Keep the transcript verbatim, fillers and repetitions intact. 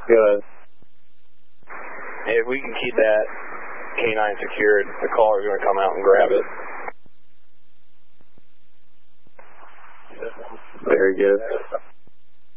Good. If we can keep that canine secured, the caller's going to come out and grab it. Very good.